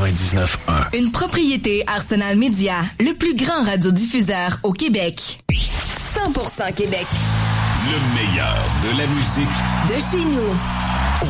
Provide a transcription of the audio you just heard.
99.1. Une propriété Arsenal Média, le plus grand radiodiffuseur au Québec. 100% Québec. Le meilleur de la musique De chez nous.